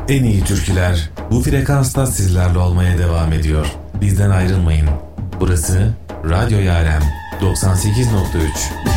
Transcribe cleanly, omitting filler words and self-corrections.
En iyi türküler bu frekansta sizlerle olmaya devam ediyor. Bizden ayrılmayın. Burası Radyo Yaren 98.3.